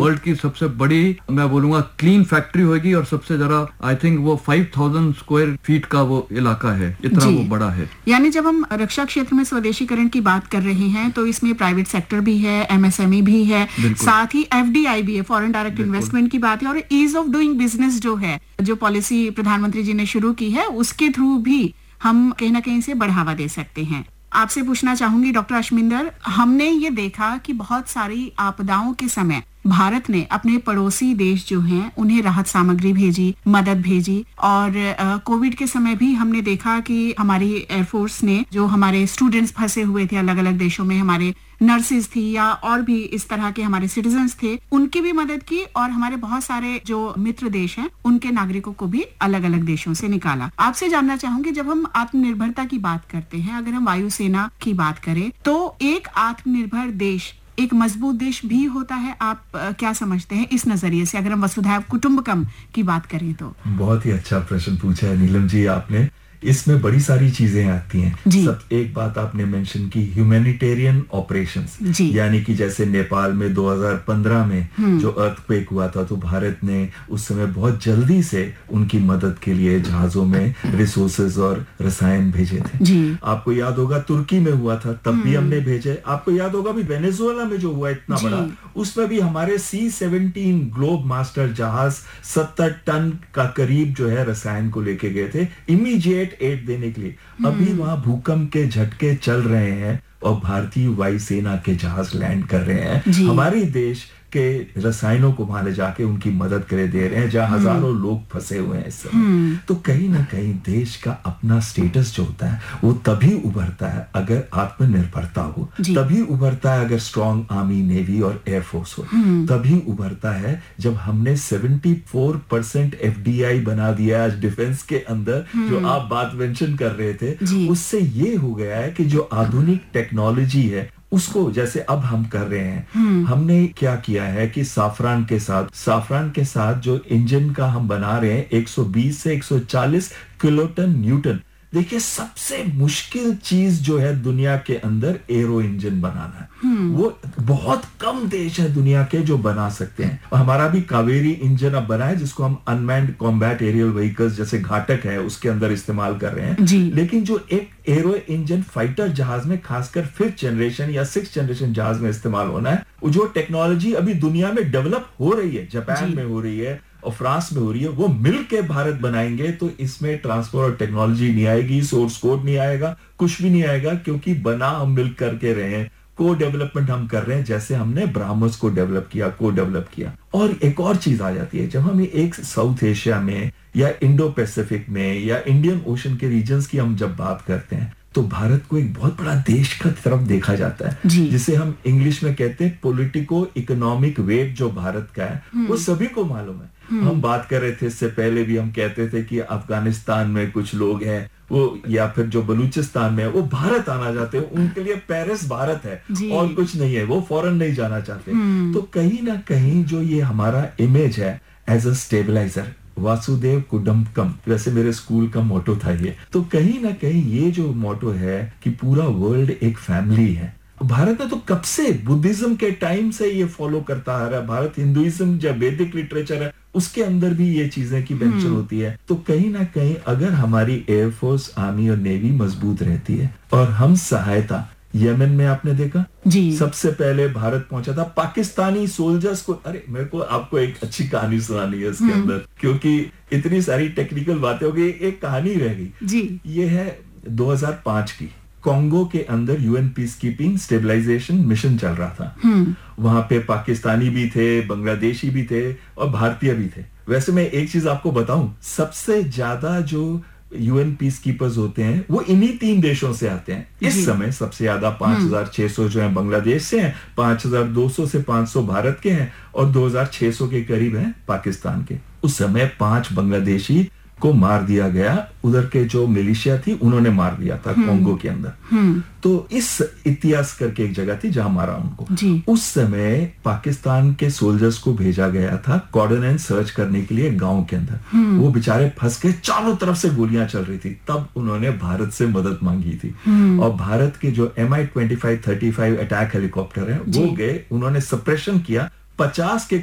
World की सबसे बड़ी, मैं बोलूंगा, क्लीन फैक्ट्री होगी और सबसे ज्यादा आई थिंक वो 5000 स्क्वायर फीट का वो इलाका है, इतना वो बड़ा है। यानी जब हम रक्षा क्षेत्र में स्वदेशीकरण की बात कर रहे हैं तो इसमें प्राइवेट सेक्टर भी है, एमएसएमई भी है, साथ ही एफडीआई भी है, फॉरेन डायरेक्ट इन्वेस्टमेंट की बात है, और ईज ऑफ डूइंग बिजनेस जो है, जो पॉलिसी प्रधानमंत्री जी ने शुरू की है, उसके थ्रू भी हम कहीं ना कहीं से बढ़ावा दे सकते हैं। आपसे पूछना चाहूंगी डॉक्टर अशमिंदर, हमने ये देखा कि बहुत सारी आपदाओं के समय भारत ने अपने पड़ोसी देश जो हैं उन्हें राहत सामग्री भेजी, मदद भेजी, और कोविड के समय भी हमने देखा कि हमारी एयरफोर्स ने, जो हमारे स्टूडेंट्स फंसे हुए थे अलग अलग देशों में, हमारे नर्सेज थी या और भी इस तरह के हमारे सिटीजन्स थे, उनकी भी मदद की, और हमारे बहुत सारे जो मित्र देश हैं उनके नागरिकों को भी अलग अलग देशों से निकाला। आपसे जानना चाहूंगी, जब हम आत्मनिर्भरता की बात करते हैं, अगर हम वायुसेना की बात करें, तो एक आत्मनिर्भर देश एक मजबूत देश भी होता है। आप क्या समझते हैं इस नजरिए से, अगर हम वसुधैव कुटुंबकम की बात करें तो? बहुत ही अच्छा प्रश्न पूछा है नीलम जी आपने। इसमें बड़ी सारी चीजें आती हैं। सब एक बात आपने मेंशन की, ह्यूमैनिटेरियन ऑपरेशंस, यानी कि जैसे नेपाल में 2015 में जो अर्थक्वेक हुआ था, तो भारत ने उस समय बहुत जल्दी से उनकी मदद के लिए जहाजों में रिसोर्सेज और रसायन भेजे थे। आपको याद होगा तुर्की में हुआ था, तब भी हमने भेजे। आपको याद होगा भी वेनेजुएला में जो हुआ इतना बड़ा, उसमें भी हमारे C-17 ग्लोब मास्टर जहाज 70 टन का करीब जो है रसायन को लेके गए थे, इमीडिएट एड देने के लिए। अभी वहां भूकंप के झटके चल रहे हैं और भारतीय वायुसेना के जहाज लैंड कर रहे हैं, हमारे देश के रसायनों को वहां ले जाके उनकी मदद करे दे रहे हैं, जहां हजारों लोग फंसे हुए हैं इस समय। तो कहीं ना कहीं देश का अपना स्टेटस जो होता है वो तभी उभरता है अगर आत्मनिर्भरता हो, तभी उभरता है अगर स्ट्रॉन्ग आर्मी, नेवी और एयरफोर्स हो, तभी उभरता है जब हमने 74% एफडीआई बना दिया आज डिफेंस के अंदर, जो आप बात मेंशन कर रहे थे। उससे ये हो गया है कि जो आधुनिक टेक्नोलॉजी है उसको, जैसे अब हम कर रहे हैं, हमने क्या किया है कि साफरान के साथ जो इंजन का हम बना रहे हैं 120 से 140 किलोटन न्यूटन। देखिए सबसे मुश्किल चीज जो है दुनिया के अंदर एरो इंजन बनाना है, वो बहुत कम देश है दुनिया के जो बना सकते हैं। और हमारा भी कावेरी इंजन अब बना है, जिसको हम अनमैन्ड कॉम्बैट एरियल व्हीकल्स जैसे घाटक है उसके अंदर इस्तेमाल कर रहे हैं। लेकिन जो एक एरो इंजन फाइटर जहाज में, खासकर 5th जनरेशन या 6th जनरेशन जहाज में इस्तेमाल होना है, जो टेक्नोलॉजी अभी दुनिया में डेवलप हो रही है, जापान में हो रही है और फ्रांस में हो रही है, वो मिल के भारत बनाएंगे तो इसमें ट्रांसफर और टेक्नोलॉजी नहीं आएगी, सोर्स कोड नहीं आएगा, कुछ भी नहीं आएगा, क्योंकि बना हम मिल करके रहे हैं, को डेवलपमेंट हम कर रहे हैं, जैसे हमने ब्राह्मस को डेवलप किया, को डेवलप किया। और एक और चीज आ जाती है, जब हम एक साउथ एशिया में या इंडो पैसिफिक में या इंडियन ओशन के रीजन्स की हम जब बात करते हैं, तो भारत को एक बहुत बड़ा देश का तरफ देखा जाता है, जिसे हम इंग्लिश में कहते हैं पॉलिटिको इकोनॉमिक वेट जो भारत का है, वो सभी को मालूम है। हम बात कर रहे थे इससे पहले भी, हम कहते थे कि अफगानिस्तान में कुछ लोग हैं वो, या फिर जो बलूचिस्तान में है, वो भारत आना चाहते हैं, उनके लिए पेरिस भारत है और कुछ नहीं है, वो फॉरेन नहीं जाना चाहते। तो कहीं ना कहीं जो ये हमारा इमेज है एज अ स्टेबलाइजर, वासुदेव कुटुंबकम, वैसे मेरे स्कूल का मोटो था ये, तो कहीं ना कहीं ये जो मोटो है कि पूरा वर्ल्ड एक फैमिली है। भारत ने तो कब से बुद्धिज्म के टाइम से ये फॉलो करता आ रहा है, भारत हिंदुइज्म जब वैदिक लिटरेचर है उसके अंदर भी ये चीजें की मेंशन होती है। तो कहीं ना कहीं अगर हमारी एयरफोर्स, आर्मी और नेवी मजबूत रहती है और हम सहायता, यमन में आपने देखा सबसे पहले भारत पहुंचा था पाकिस्तानी सोल्जर्स को। अरे मेरे को आपको एक अच्छी कहानी सुनानी है इसके अंदर, क्योंकि इतनी सारी टेक्निकल बातें हो गई, एक कहानी रह गई। ये है 2005 की, कॉन्गो के अंदर UN peace keeping stabilization mission चल रहा था। वहां पे पाकिस्तानी भी थे, बांग्लादेशी भी थे और भारतीय भी थे। वैसे मैं एक चीज आपको बताऊं, सबसे ज्यादा जो यूएन पीस कीपर्स होते हैं वो इन्हीं 3 देशों से आते हैं। इस समय सबसे ज्यादा 5600 जो है बांग्लादेश से हैं, 5200 से 500 भारत के हैं और 2600 के करीब हैं पाकिस्तान के। उस समय 5 बांग्लादेशी को मार दिया गया, उधर के जो मिलिशिया थी उन्होंने मार दिया था कॉन्गो के अंदर। तो इस इतिहास करके एक जगह थी जहां मारा उनको। उस समय पाकिस्तान के सोल्जर्स को भेजा गया था कॉर्डन एंड सर्च करने के लिए गांव के अंदर। वो बेचारे फंस गए, चारों तरफ से गोलियां चल रही थी, तब उन्होंने भारत से मदद मांगी थी। और भारत के जो MI-25-35 अटैक हेलीकॉप्टर है वो गए, उन्होंने सप्रेशन किया, 50 के